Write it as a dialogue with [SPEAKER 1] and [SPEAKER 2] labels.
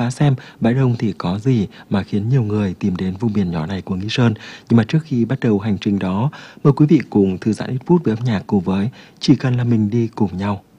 [SPEAKER 1] phá xem bãi đông thì có gì mà khiến nhiều người tìm đến vùng biển nhỏ này của Nghi Sơn. Nhưng mà trước khi bắt đầu hành trình đó, mời quý vị cùng thư giãn ít phút với âm nhạc cùng với Chỉ Cần Là Mình Đi Cùng Nhau.